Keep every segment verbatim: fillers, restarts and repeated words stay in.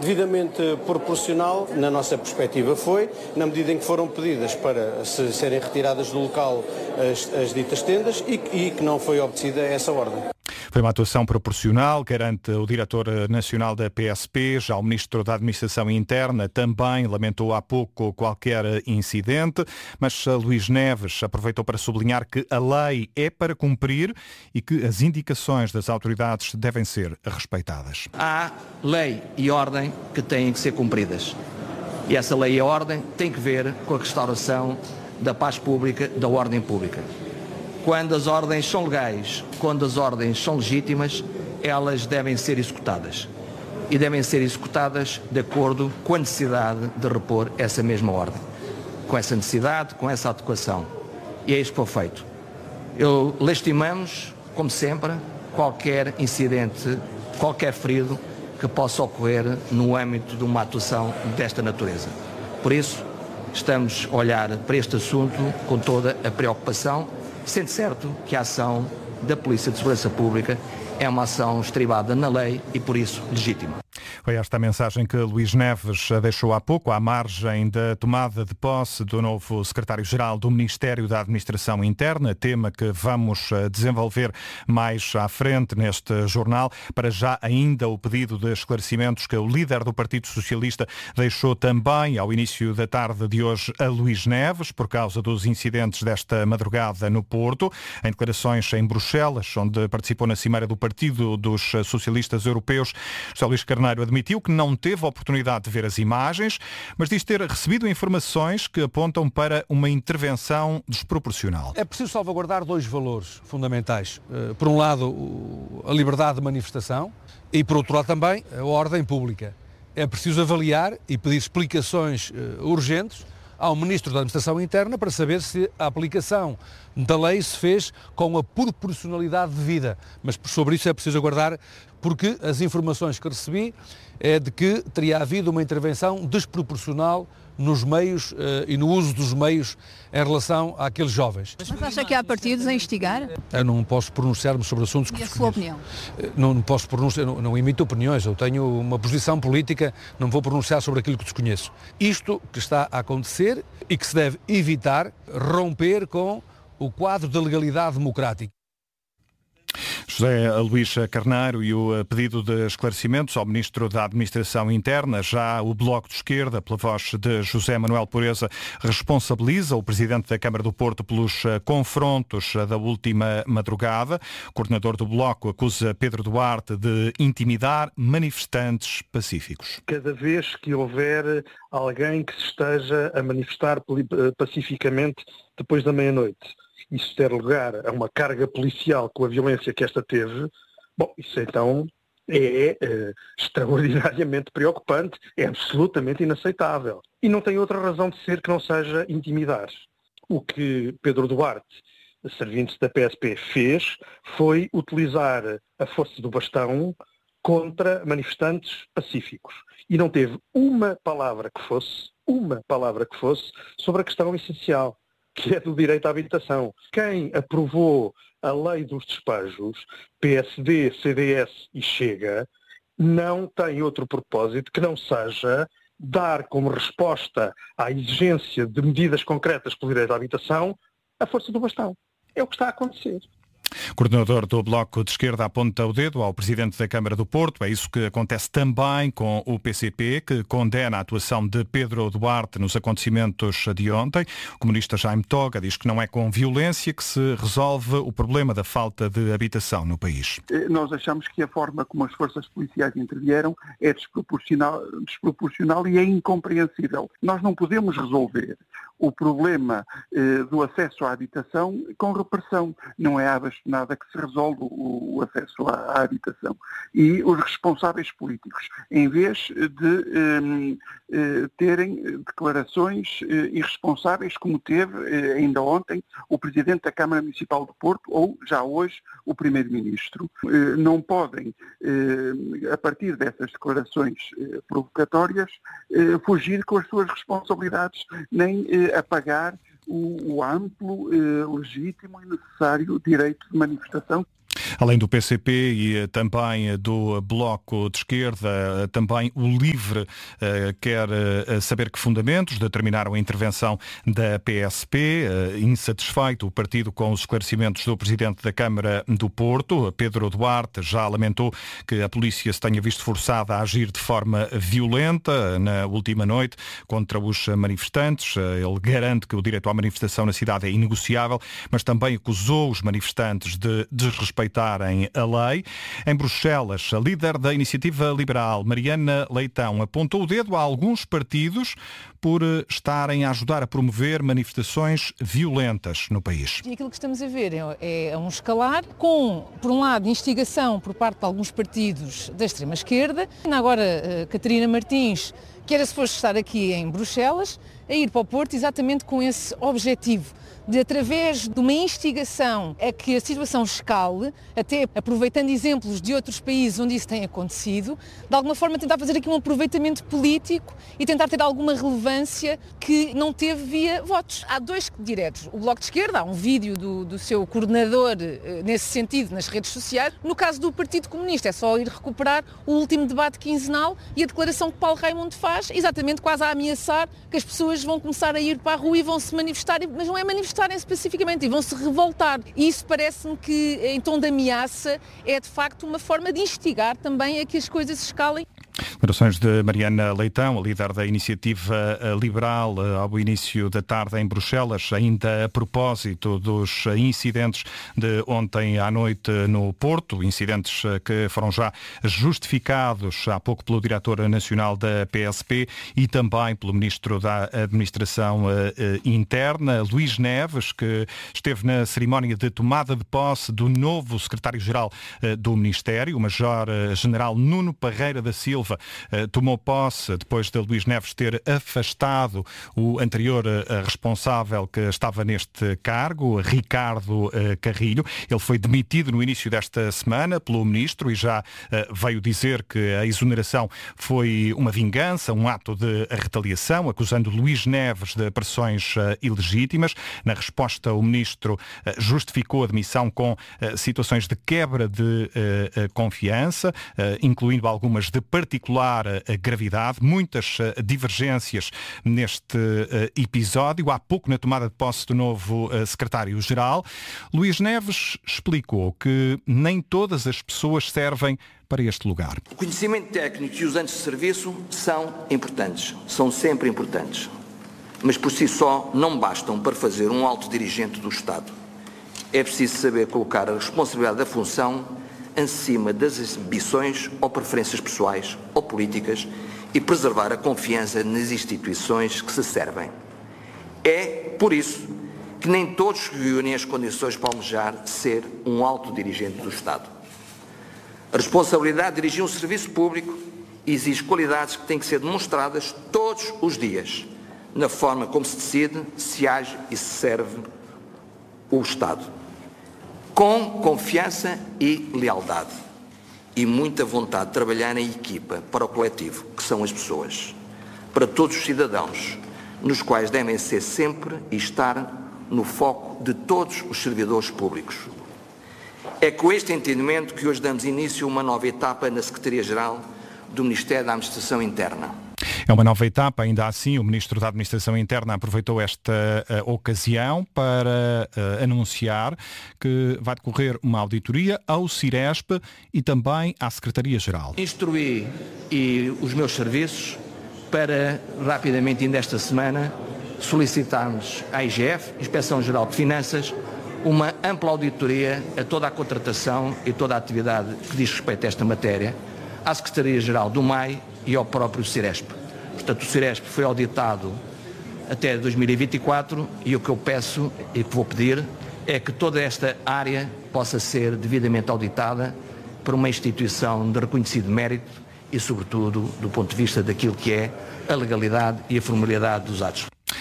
devidamente proporcional, na nossa perspectiva foi, na medida em que foram pedidas para se serem retiradas do local as, as ditas tendas e, e que não foi obedecida essa ordem. Foi uma atuação proporcional, garante o diretor nacional da P S P. Já o ministro da Administração Interna também lamentou há pouco qualquer incidente, mas Luís Neves aproveitou para sublinhar que a lei é para cumprir e que as indicações das autoridades devem ser respeitadas. Há lei e ordem que têm que ser cumpridas. E essa lei e ordem tem que ver com a restauração da paz pública, da ordem pública. Quando as ordens são legais, quando as ordens são legítimas, elas devem ser executadas. E devem ser executadas de acordo com a necessidade de repor essa mesma ordem. Com essa necessidade, com essa adequação. E é isso que foi feito. Eu lastimamos, como sempre, qualquer incidente, qualquer ferido que possa ocorrer no âmbito de uma atuação desta natureza. Por isso, estamos a olhar para este assunto com toda a preocupação, sendo certo que a ação da Polícia de Segurança Pública é uma ação estribada na lei e, por isso, legítima. Foi esta a mensagem que Luís Neves deixou há pouco, à margem da tomada de posse do novo secretário-geral do Ministério da Administração Interna, tema que vamos desenvolver mais à frente neste jornal. Para já, ainda o pedido de esclarecimentos que o líder do Partido Socialista deixou também ao início da tarde de hoje a Luís Neves, por causa dos incidentes desta madrugada no Porto. Em declarações em Bruxelas, onde participou na Cimeira do Partido dos Socialistas Europeus, José Luís Carneiro admitiu que não teve a oportunidade de ver as imagens, mas diz ter recebido informações que apontam para uma intervenção desproporcional. É preciso salvaguardar dois valores fundamentais. Por um lado, a liberdade de manifestação e, por outro lado, também a ordem pública. É preciso avaliar e pedir explicações urgentes ao Ministro da Administração Interna para saber se a aplicação da lei se fez com a proporcionalidade devida. Mas sobre isso é preciso aguardar, porque as informações que recebi é de que teria havido uma intervenção desproporcional nos meios uh, e no uso dos meios em relação àqueles jovens. Mas acha que há partidos a investigar? Eu não posso pronunciar-me sobre assuntos que E a sua opinião? Não, não posso pronunciar, não, não emito opiniões, eu tenho uma posição política, não vou pronunciar sobre aquilo que desconheço. Isto que está a acontecer e que se deve evitar romper com o quadro da legalidade democrática. José Luís Carneiro e o pedido de esclarecimentos ao Ministro da Administração Interna. Já o Bloco de Esquerda, pela voz de José Manuel Pureza, responsabiliza o Presidente da Câmara do Porto pelos confrontos da última madrugada. O coordenador do Bloco acusa Pedro Duarte de intimidar manifestantes pacíficos. Cada vez que houver alguém que se esteja a manifestar pacificamente depois da meia-noite, isso der lugar a uma carga policial com a violência que esta teve, bom, isso então é, é extraordinariamente preocupante, é absolutamente inaceitável. E não tem outra razão de ser que não seja intimidar. O que Pedro Duarte, servindo-se da P S P, fez foi utilizar a força do bastão contra manifestantes pacíficos. E não teve uma palavra que fosse, uma palavra que fosse, sobre a questão essencial, que é do direito à habitação. Quem aprovou a lei dos despejos, P S D, C D S e Chega, não tem outro propósito que não seja dar como resposta à exigência de medidas concretas pelo direito à habitação a força do bastão. É o que está a acontecer. O coordenador do Bloco de Esquerda aponta o dedo ao Presidente da Câmara do Porto. É isso que acontece também com o P C P, que condena a atuação de Pedro Duarte nos acontecimentos de ontem. O comunista Jaime Toga diz que não é com violência que se resolve o problema da falta de habitação no país. Nós achamos que a forma como as forças policiais intervieram é desproporcional, desproporcional e é incompreensível. Nós não podemos resolver o problema eh, do acesso à habitação com repressão. Não é à bastonada que se resolve o, o acesso à, à habitação. E os responsáveis políticos, em vez de eh, eh, terem declarações eh, irresponsáveis, como teve eh, ainda ontem o Presidente da Câmara Municipal de Porto ou já hoje o Primeiro-Ministro, eh, não podem, eh, a partir dessas declarações eh, provocatórias, eh, fugir com as suas responsabilidades, nem eh, apagar o, o amplo, eh, legítimo e necessário direito de manifestação. Além do P C P e também do Bloco de Esquerda, também o LIVRE quer saber que fundamentos determinaram a intervenção da P S P. Insatisfeito o partido com os esclarecimentos do Presidente da Câmara do Porto, Pedro Duarte, já lamentou que a polícia se tenha visto forçada a agir de forma violenta na última noite contra os manifestantes. Ele garante que o direito à manifestação na cidade é inegociável, mas também acusou os manifestantes de desrespeitarem a lei. Em Bruxelas, a líder da Iniciativa Liberal, Mariana Leitão, apontou o dedo a alguns partidos por estarem a ajudar a promover manifestações violentas no país. E aquilo que estamos a ver é, é um escalar com, por um lado, instigação por parte de alguns partidos da extrema-esquerda. Agora, Catarina Martins, que era suposto estar aqui em Bruxelas, a ir para o Porto exatamente com esse objetivo, de através de uma instigação a que a situação escale, até aproveitando exemplos de outros países onde isso tem acontecido, de alguma forma tentar fazer aqui um aproveitamento político e tentar ter alguma relevância que não teve via votos. Há dois diretos. O Bloco de Esquerda, há um vídeo do, do seu coordenador nesse sentido nas redes sociais. No caso do Partido Comunista, é só ir recuperar o último debate quinzenal e a declaração que Paulo Raimundo faz, exatamente quase a ameaçar que as pessoas vão começar a ir para a rua e vão se manifestar, mas não é manifestarem especificamente, e vão se revoltar. E isso parece-me que, em tom de ameaça, é de facto uma forma de instigar também a que as coisas escalem. Declarações de Mariana Leitão, a líder da Iniciativa Liberal, ao início da tarde em Bruxelas, ainda a propósito dos incidentes de ontem à noite no Porto, incidentes que foram já justificados há pouco pelo diretor nacional da P S P e também pelo ministro da Administração Interna, Luís Neves, que esteve na cerimónia de tomada de posse do novo secretário-geral do Ministério, o Major-General Nuno Parreira da Silva. Tomou posse depois de Luís Neves ter afastado o anterior responsável que estava neste cargo, Ricardo Carrilho. Ele foi demitido no início desta semana pelo ministro e já veio dizer que a exoneração foi uma vingança, um ato de retaliação, acusando Luís Neves de pressões ilegítimas. Na resposta, o ministro justificou a demissão com situações de quebra de confiança, incluindo algumas de particular gravidade, muitas divergências neste episódio. Há pouco, na tomada de posse do novo secretário-geral, Luís Neves explicou que nem todas as pessoas servem para este lugar. O conhecimento técnico e os anos de serviço são importantes, são sempre importantes, mas por si só não bastam para fazer um alto dirigente do Estado. É preciso saber colocar a responsabilidade da função acima das ambições ou preferências pessoais ou políticas e preservar a confiança nas instituições que se servem. É, por isso, que nem todos reúnem as condições para almejar ser um alto dirigente do Estado. A responsabilidade de dirigir um serviço público exige qualidades que têm que ser demonstradas todos os dias, na forma como se decide, se age e se serve o Estado. Com confiança e lealdade e muita vontade de trabalhar em equipa para o coletivo, que são as pessoas, para todos os cidadãos, nos quais devem ser sempre e estar no foco de todos os servidores públicos. É com este entendimento que hoje damos início a uma nova etapa na Secretaria-Geral do Ministério da Administração Interna. É uma nova etapa, ainda assim o Ministro da Administração Interna aproveitou esta uh, ocasião para uh, anunciar que vai decorrer uma auditoria ao Ciresp e também à Secretaria-Geral. Instruí e os meus serviços para, rapidamente, ainda esta semana, solicitarmos à I G F, Inspeção-Geral de Finanças, uma ampla auditoria a toda a contratação e toda a atividade que diz respeito a esta matéria, à Secretaria-Geral do M A I e ao próprio Ciresp. Portanto, o Ciresp foi auditado até dois mil e vinte e quatro e o que eu peço e que vou pedir é que toda esta área possa ser devidamente auditada por uma instituição de reconhecido mérito e, sobretudo, do ponto de vista daquilo que é a legalidade e a formalidade dos atos.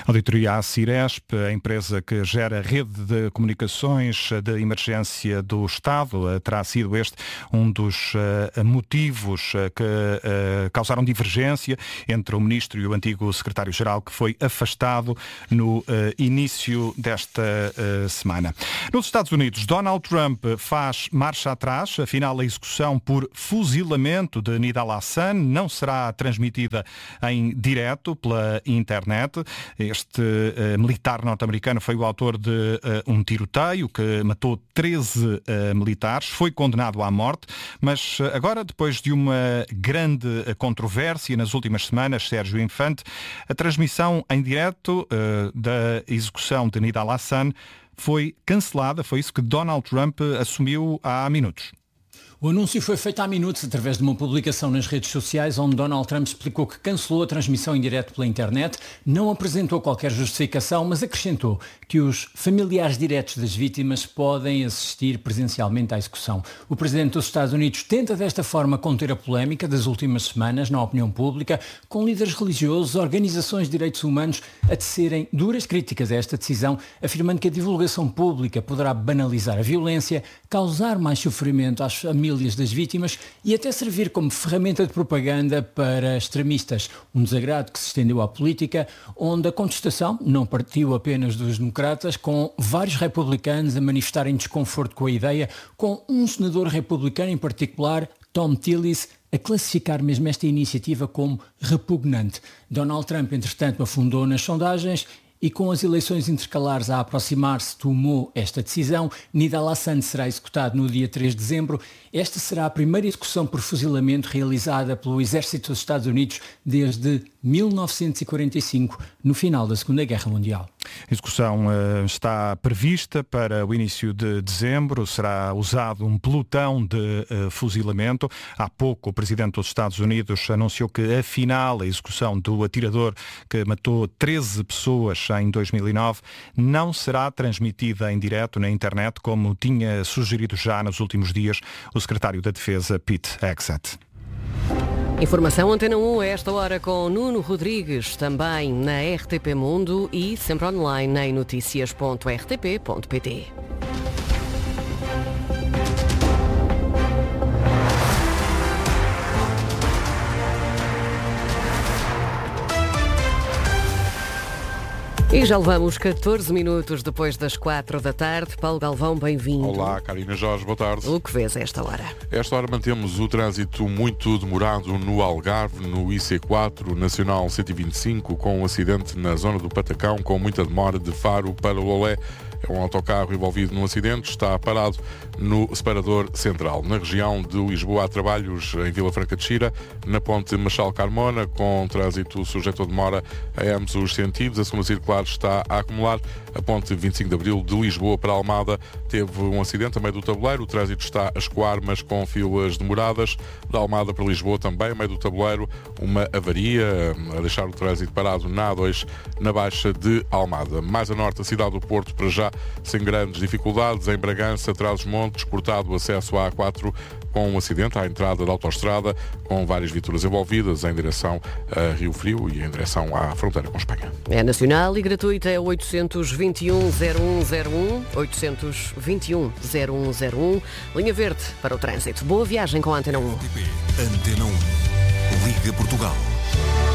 Auditoria à Ciresp, a empresa que gera a rede de comunicações de emergência do Estado, terá sido este um dos uh, motivos uh, que uh, causaram divergência entre o Ministro e o antigo Secretário-Geral, que foi afastado no uh, início desta uh, semana. Nos Estados Unidos, Donald Trump faz marcha atrás, afinal a execução por fuzilamento de Nidal Hasan não será transmitida em direto pela internet. Este uh, militar norte-americano foi o autor de uh, um tiroteio que matou treze uh, militares, foi condenado à morte, mas uh, agora, depois de uma grande uh, controvérsia nas últimas semanas, Sérgio Infante, a transmissão em direto uh, da execução de Nidal Hasan foi cancelada. Foi isso que Donald Trump assumiu há minutos. O anúncio foi feito há minutos através de uma publicação nas redes sociais onde Donald Trump explicou que cancelou a transmissão em direto pela internet, não apresentou qualquer justificação, mas acrescentou que os familiares diretos das vítimas podem assistir presencialmente à execução. O presidente dos Estados Unidos tenta desta forma conter a polémica das últimas semanas na opinião pública, com líderes religiosos, organizações de direitos humanos a tecerem duras críticas a esta decisão, afirmando que a divulgação pública poderá banalizar a violência, causar mais sofrimento às famílias das vítimas e até servir como ferramenta de propaganda para extremistas. Um desagrado que se estendeu à política, onde a contestação não partiu apenas dos democratas, com vários republicanos a manifestarem desconforto com a ideia, com um senador republicano em particular, Tom Tillis, a classificar mesmo esta iniciativa como repugnante. Donald Trump, entretanto, afundou nas sondagens e com as eleições intercalares a aproximar-se, tomou esta decisão. Nidal Hasan será executado no dia três de dezembro. Esta será a primeira execução por fuzilamento realizada pelo Exército dos Estados Unidos desde mil novecentos e quarenta e cinco, no final da Segunda Guerra Mundial. A execução uh, está prevista para o início de dezembro. Será usado um pelotão de uh, fuzilamento. Há pouco o Presidente dos Estados Unidos anunciou que afinal a execução do atirador que matou treze pessoas em dois mil e nove não será transmitida em direto na internet, como tinha sugerido já nos últimos dias o Secretário da Defesa, Pete Hegseth. Informação Antena um a esta hora com Nuno Rodrigues, também na R T P Mundo e sempre online em notícias ponto r t p ponto p t. E já levamos catorze minutos depois das quatro da tarde. Paulo Galvão, bem-vindo. Olá, Carina Jorge, boa tarde. O que vês a esta hora? A esta hora mantemos o trânsito muito demorado no Algarve, no I C quatro, Nacional cento e vinte e cinco, com um acidente na zona do Patacão, com muita demora de Faro para Lolé. É um autocarro envolvido num acidente, está parado no separador central. Na região de Lisboa há trabalhos em Vila Franca de Xira, na ponte Machal-Carmona, com trânsito sujeito a demora a ambos os sentidos. A segunda circular está a acumular. A ponte vinte e cinco de Abril de Lisboa para Almada teve um acidente a meio do tabuleiro. O trânsito está a escoar, mas com filas demoradas. Da Almada para Lisboa também, a meio do tabuleiro, uma avaria a deixar o trânsito parado na A dois, na Baixa de Almada. Mais a norte, a cidade do Porto, para já sem grandes dificuldades. Em Bragança, Trás-os-Montes, cortado o acesso à A quatro com um acidente à entrada da autoestrada, com várias viaturas envolvidas em direção a Rio Frio e em direção à fronteira com Espanha. É nacional e gratuita, é oitocentos e vinte e um, zero um zero um, oitocentos e vinte e um, zero um zero um, linha verde para o trânsito. Boa viagem com a Antena um. Antena um. Liga Portugal.